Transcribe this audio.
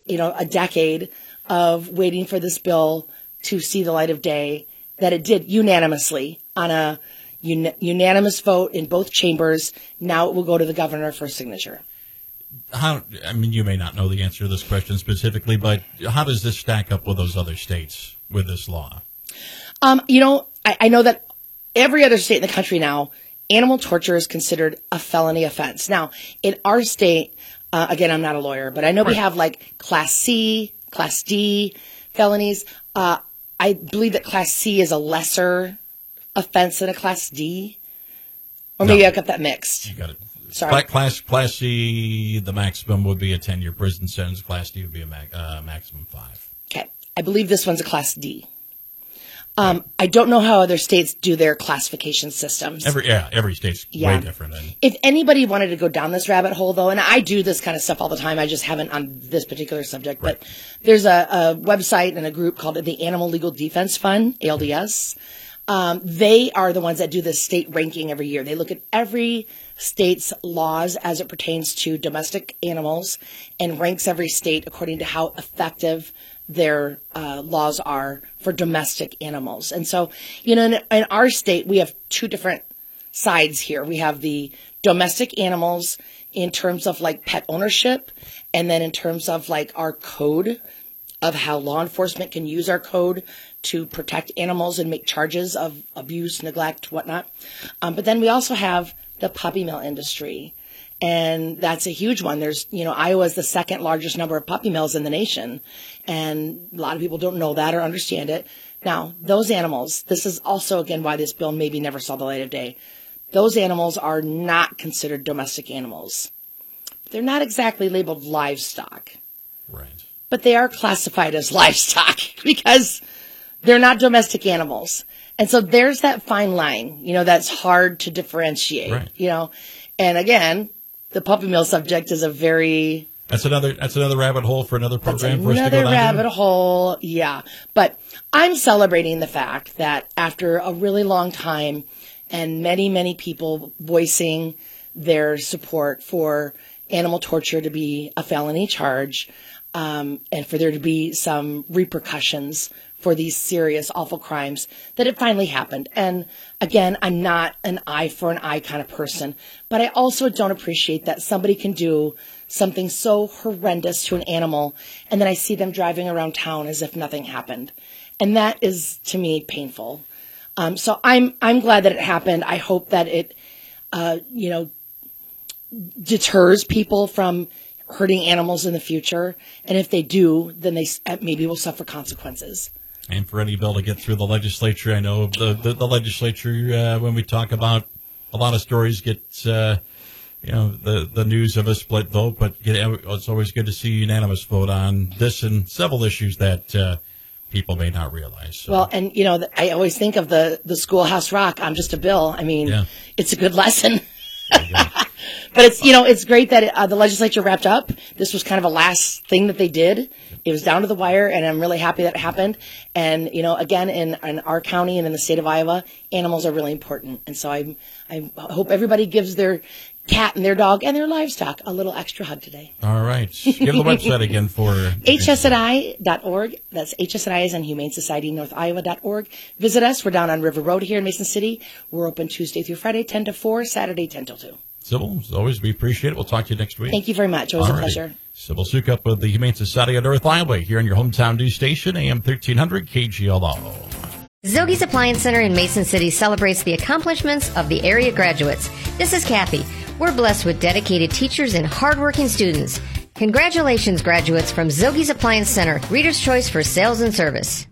a decade of waiting for this bill to see the light of day, that it did unanimously on a unanimous vote in both chambers. Now it will go to the governor for signature. You may not know the answer to this question specifically, but how does this stack up with those other states with this law? I know that every other state in the country now, animal torture is considered a felony offense. Now, in our state, again, I'm not a lawyer, but I know we have like Class C, Class D felonies. I believe that Class C is a lesser offense than a Class D. Or maybe I got that mixed. You got it. Sorry. Class C, the maximum would be a 10-year prison sentence. Class D would be a maximum 5. Okay. I believe this one's a Class D. I don't know how other states do their classification systems. Every state's way different. If anybody wanted to go down this rabbit hole, though, and I do this kind of stuff all the time, I just haven't on this particular subject, but there's a website and a group called the Animal Legal Defense Fund, ALDS. They are the ones that do the state ranking every year. They look at every state's laws as it pertains to domestic animals and ranks every state according to how effective their laws are for domestic animals. And so, in our state, we have two different sides here. We have the domestic animals in terms of like pet ownership, and then in terms of like our code of how law enforcement can use our code to protect animals and make charges of abuse, neglect, whatnot. But then we also have the puppy mill industry. And that's a huge one. There's, Iowa is the second largest number of puppy mills in the nation. And a lot of people don't know that or understand it. Now, those animals, this is also, again, why this bill maybe never saw the light of day. Those animals are not considered domestic animals. They're not exactly labeled livestock. Right. But they are classified as livestock because they're not domestic animals. And so there's that fine line, that's hard to differentiate, right. And again, the puppy mill subject is a very... That's another rabbit hole for another program for us to go down. Another rabbit hole, yeah. But I'm celebrating the fact that after a really long time and many, many people voicing their support for animal torture to be a felony charge, and for there to be some repercussions for these serious, awful crimes, that it finally happened. And again, I'm not an eye for an eye kind of person, but I also don't appreciate that somebody can do something so horrendous to an animal, and then I see them driving around town as if nothing happened. And that is, to me, painful. So I'm glad that it happened. I hope that it, deters people from hurting animals in the future. And if they do, then they maybe will suffer consequences. And for any bill to get through the legislature, I know the legislature, when we talk about a lot of stories, gets, the news of a split vote, but it's always good to see a unanimous vote on this and several issues that people may not realize. So. Well, and, I always think of the Schoolhouse Rock, I'm just a bill. I mean, It's a good lesson. But it's great that the legislature wrapped up. This was kind of a last thing that they did. It was down to the wire, and I'm really happy that it happened. And, again, in our county and in the state of Iowa, animals are really important. And so I hope everybody gives their cat and their dog and their livestock a little extra hug today. All right. Give the website again for... HSNI.org. That's HSNI as in Humane Society North Iowa.org. Visit us. We're down on River Road here in Mason City. We're open Tuesday through Friday, 10 to 4, Saturday, 10 till 2. Sybil, as always, we appreciate it. We'll talk to you next week. Thank you very much. It was a pleasure. Sybil Sukup with the Humane Society of North Iowa here on your hometown news station, AM 1300 KGLO. Zogi's Appliance Center in Mason City celebrates the accomplishments of the area graduates. This is Kathy. We're blessed with dedicated teachers and hardworking students. Congratulations, graduates from Zogi's Appliance Center, Reader's Choice for Sales and Service.